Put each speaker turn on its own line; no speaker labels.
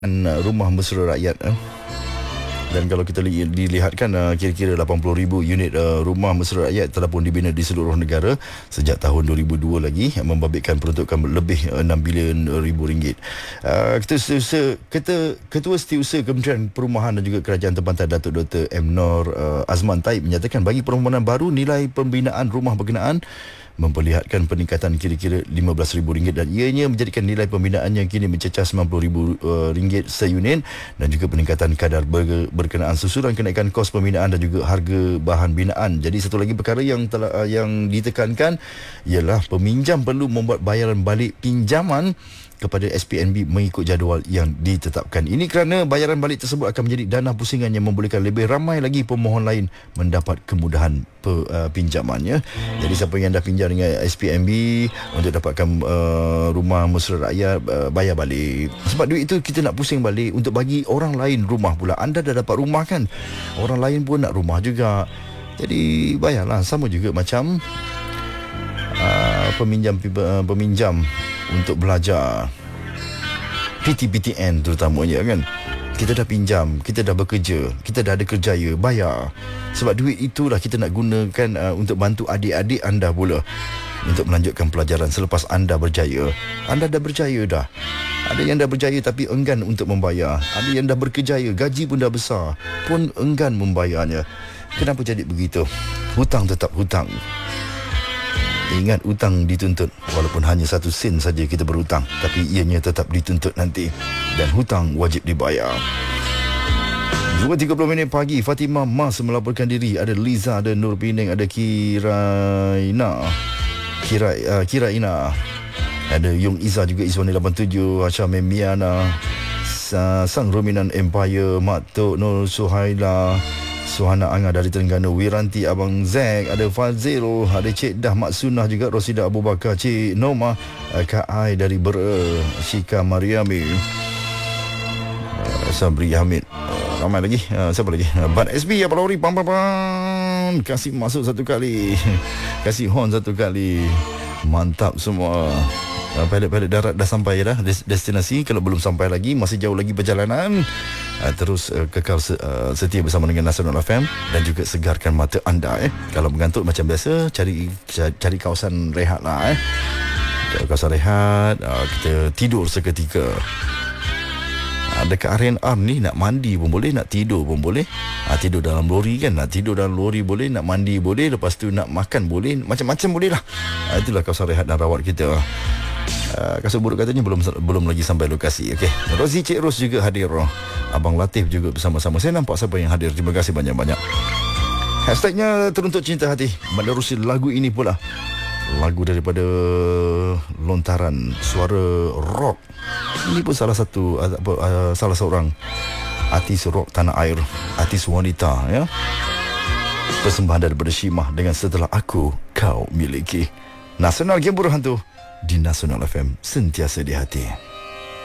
Rumah Mesra Rakyat. Dan kalau kita dilihatkan, kira-kira 80,000 unit rumah mesra rakyat telah pun dibina di seluruh negara sejak tahun 2002 lagi, membabitkan peruntukan lebih 6 bilion ringgit. Ketua Setiausaha Kementerian Perumahan dan juga Kerajaan Tempatan Datuk Dr. M. Nor Azman Taib menyatakan bagi permohonan baru, nilai pembinaan rumah berkenaan memperlihatkan peningkatan kira-kira RM15,000 dan ianya menjadikan nilai pembinaan yang kini mencecah RM90,000 seunit, dan juga peningkatan kadar berkenaan susulan kenaikan kos pembinaan dan juga harga bahan binaan. Jadi satu lagi perkara yang ditekankan ialah peminjam perlu membuat bayaran balik pinjaman kepada SPNB mengikut jadual yang ditetapkan. Ini kerana bayaran balik tersebut akan menjadi dana pusingan yang membolehkan lebih ramai lagi pemohon lain mendapat kemudahan pinjamannya. Jadi siapa yang dah pinjam dengan SPNB untuk dapatkan rumah mesra rakyat, bayar balik. Sebab duit itu kita nak pusing balik untuk bagi orang lain rumah pula. Anda dah dapat rumah kan, orang lain pun nak rumah juga. Jadi bayarlah. Sama juga macam peminjam untuk belajar, PTPTN terutamanya kan. Kita dah pinjam, kita dah bekerja, kita dah ada kerjaya, bayar. Sebab duit itulah kita nak gunakan untuk bantu adik-adik anda pula untuk melanjutkan pelajaran selepas anda berjaya. Anda dah berjaya dah. Ada yang dah berjaya tapi enggan untuk membayar. Ada yang dah berkejaya, gaji pun dah besar, pun enggan membayarnya. Kenapa jadi begitu? Hutang tetap hutang. Ingat, hutang dituntut. Walaupun hanya 1 sen saja kita berhutang, tapi ianya tetap dituntut nanti. Dan hutang wajib dibayar. 2.30 pagi, Fatimah Mas melaporkan diri. Ada Liza, ada Nur Pining, ada Kiraina, ada Yung Iza juga, Iswani 87, Hasha Memiana, Sang Rominan Empire, Mak Tok Nur Suhaila, Suhana Anga dari Terengganu, Wiranti Abang Zack, ada Fazil, ada Cik Dah Mak Sunah juga, Rosida Abu Bakar, Cik Noma, Kak Ai dari Bera, Syika Mariami, Sabri Hamid, ramai lagi. Siapa lagi? Ban SB apa lori, pam kasih masuk satu kali, kasih horn satu kali. Mantap semua. Pilot-pilot darat dah sampai dah destinasi. Kalau belum sampai lagi, masih jauh lagi perjalanan. Terus kekal setia bersama dengan Nasional FM dan juga segarkan mata anda. Kalau mengantuk macam biasa, cari kawasan rehat lah. Kawasan rehat, kita tidur seketika. Dekat R&R ni nak mandi pun boleh, nak tidur pun boleh. Tidur dalam lori kan, nak tidur dalam lori boleh, nak mandi boleh, lepas tu nak makan boleh, macam-macam boleh lah. Itulah kawasan rehat dan rawat kita. Kasut buruk katanya belum lagi sampai lokasi. Okey, Rozi Cik Ros juga hadir. Abang Latif juga bersama-sama. Saya nampak siapa yang hadir. Terima kasih banyak-banyak. Hashtagnya Teruntuk Cinta Hati menerusi lagu ini pula. Lagu daripada lontaran suara rock. Ini pun salah seorang artis rock tanah air, artis wanita ya. Persembahan daripada Shimah dengan Setelah Aku Kau Miliki. Nasional Game Buruh Hantu di Nasional FM, sentiasa di hati.